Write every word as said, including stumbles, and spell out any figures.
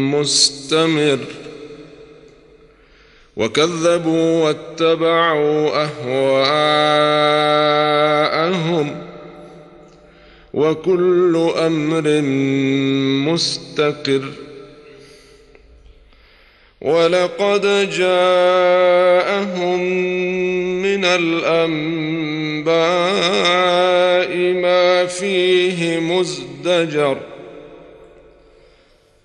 مستمر وكذبوا واتبعوا أهواءهم وكل أمر مستقر ولقد جاءهم من الأنباء ما فيه مزدجر